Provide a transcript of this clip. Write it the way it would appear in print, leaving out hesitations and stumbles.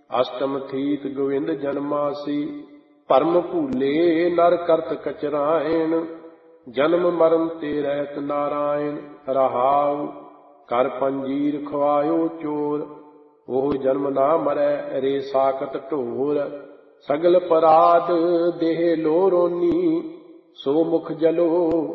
ਅਸ਼ਟਮ ਥੀਤ ਗੋਵਿੰਦ ਜਨਮਾਸੀ। ਭਰਮ ਭੂਲੇ ਨਰ ਕਰਤ ਕਚਰਾਇਣ, ਜਨਮ ਮਰਨ ਤੇ ਰਹਿਤ ਨਾਰਾਇਣ। ਰਹਾਉ ਕਰ ਪੰਜੀਰ ਖਵਾਇਓ ਚੋਰ, ਉਹ ਜਨਮ ਨਾ ਮਰੈ ਰੇ ਸਾਕਤ ਢੋਰ। ਸਗਲ ਪਰਾਧ ਦੇਹ ਲੋ ਰੋਨੀ, ਸੋ ਮੁਖ ਜਲੋ